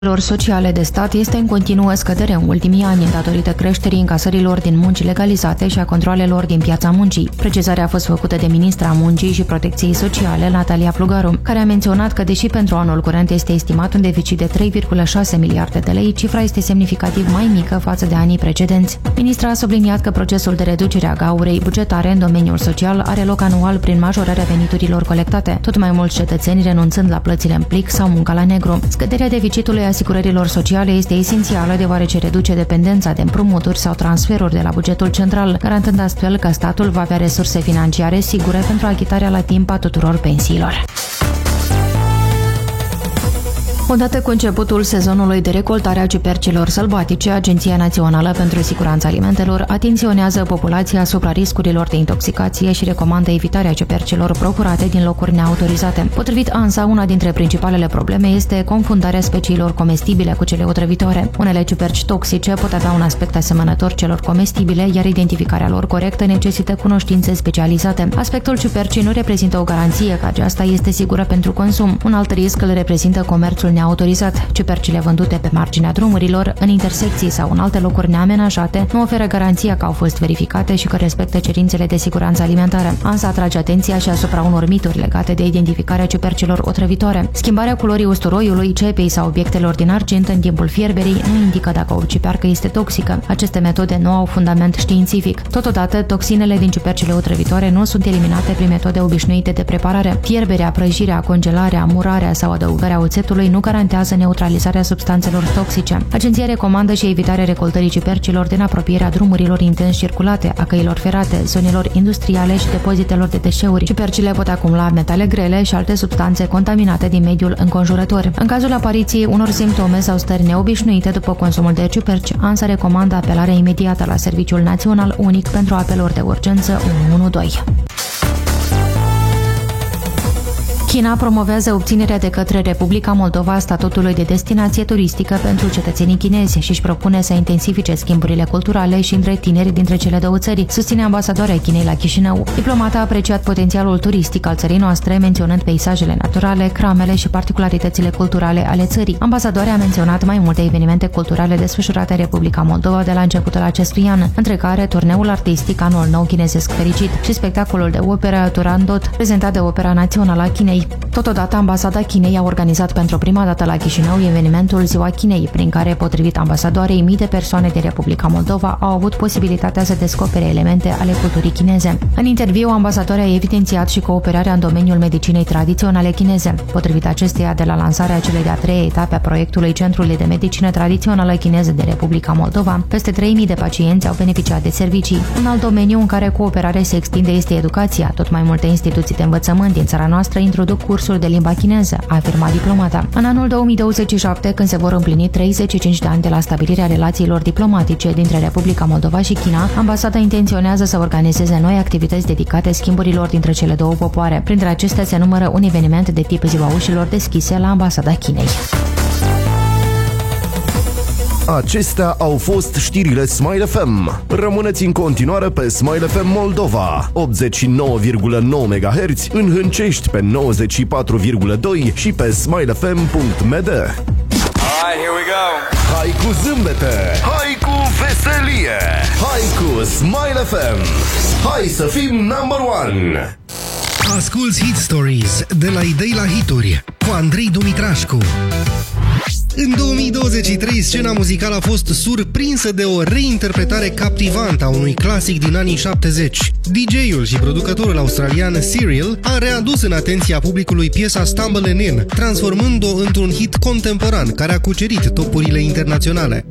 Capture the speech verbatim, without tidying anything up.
sociale de stat este în continuă scădere în ultimii ani, datorită creșterii încasărilor din munci legalizate și a controalelor din piața muncii. Precizarea a fost făcută de ministra Muncii și Protecției Sociale, Natalia Plugaru, care a menționat că, deși pentru anul curent este estimat un deficit de trei virgulă șase miliarde de lei, cifra este semnificativ mai mică față de anii precedenți. Ministra a subliniat că procesul de reducere a gaurei bugetare în domeniul social are loc anual prin majorarea veniturilor colectate, tot mai mulți cetățeni renunțând la plățile în plic sau munca la negru. Scăderea deficitului asigurărilor sociale este esențială, deoarece reduce dependența de împrumuturi sau transferuri de la bugetul central, garantând astfel că statul va avea resurse financiare sigure pentru achitarea la timp a tuturor pensiilor. Odată cu începutul sezonului de recoltare a ciupercilor sălbatice, Agenția Națională pentru Siguranța Alimentelor atenționează populația asupra riscurilor de intoxicație și recomandă evitarea ciupercilor procurate din locuri neautorizate. Potrivit ANSA, una dintre principalele probleme este confundarea speciilor comestibile cu cele otrăvitoare. Unele ciuperci toxice pot avea un aspect asemănător celor comestibile, iar identificarea lor corectă necesită cunoștințe specializate. Aspectul ciupercii nu reprezintă o garanție că aceasta este sigură pentru consum. Un alt risc îl reprezintă comerțul neautorizat. Ciupercile vândute pe marginea drumurilor, în intersecții sau în alte locuri neamenajate, nu oferă garanția că au fost verificate și că respectă cerințele de siguranță alimentară. ANSA atrage atenția și asupra unor mituri legate de identificarea ciupercilor otrăvitoare. Schimbarea culorii usturoiului, cepei sau obiectelor din argint în timpul fierberii nu indică dacă o ciupercă este toxică. Aceste metode nu au fundament științific. Totodată, toxinele din ciupercile otrăvitoare nu sunt eliminate prin metode obișnuite de preparare. Fierberea, prăjirea, congelarea, murarea sau adăugarea oțetului nu garantează neutralizarea substanțelor toxice. Agenția recomandă și evitarea recoltării ciupercilor din apropierea drumurilor intens circulate, a căilor ferate, zonelor industriale și depozitelor de deșeuri. Ciupercile pot acumula metale grele și alte substanțe contaminate din mediul înconjurător. În cazul apariției unor simptome sau stări neobișnuite după consumul de ciuperci, ANSA recomandă apelarea imediată la Serviciul Național Unic pentru apeluri de urgență unu unu doi. China promovează obținerea de către Republica Moldova a statutului de destinație turistică pentru cetățenii chinezi și își propune să intensifice schimburile culturale și între tineri dintre cele două țări, susține ambasadoarea Chinei la Chișinău. Diplomata a apreciat potențialul turistic al țării noastre, menționând peisajele naturale, cramele și particularitățile culturale ale țării. Ambasadoarea a menționat mai multe evenimente culturale desfășurate în Republica Moldova de la începutul acestui an, între care turneul artistic Anul Nou Chinezesc Fericit și spectacolul de operă Turandot, prezentat de Opera Națională a Chinei. Totodată, ambasada Chinei a organizat pentru prima dată la Chișinău evenimentul Ziua Chinei, prin care, potrivit ambasadoarei, mii de persoane din Republica Moldova au avut posibilitatea să descopere elemente ale culturii chineze. În interviu, ambasadoarea a evidențiat și cooperarea în domeniul medicinei tradiționale chineze. Potrivit acesteia, de la lansarea celei de-a treia etape a proiectului Centrului de Medicină Tradițională Chineză din Republica Moldova, peste trei mii de pacienți au beneficiat de servicii. Un alt domeniu în care cooperarea se extinde este educația. Tot mai multe instituții de învățământ din țara noastră introduc cursuri de limba chineză, a afirmat diplomata. În anul două mii douăzeci și șapte, când se vor împlini treizeci și cinci de ani de la stabilirea relațiilor diplomatice dintre Republica Moldova și China, ambasada intenționează să organizeze noi activități dedicate schimburilor dintre cele două popoare. Printre acestea se numără un eveniment de tip Ziua Ușilor deschise la ambasada Chinei. Acestea au fost știrile Smile F M. Rămâneți în continuare pe Smile F M Moldova, optzeci și nouă virgulă nouă megahertz, în Hâncești pe nouăzeci și patru virgulă doi și pe smile f m punct m d. Alright, here we go. Hai cu zâmbete, hai cu veselie, hai cu Smile F M. Hai să fim number one. Asculți Hit Stories de la idei la hituri cu Andrei Dumitrașcu. În două mii douăzeci și trei, scena muzicală a fost surprinsă de o reinterpretare captivantă a unui clasic din anii șaptezeci. D J-ul și producătorul australian Cyril a readus în atenția publicului piesa Stumbling In, transformând-o într-un hit contemporan care a cucerit topurile internaționale.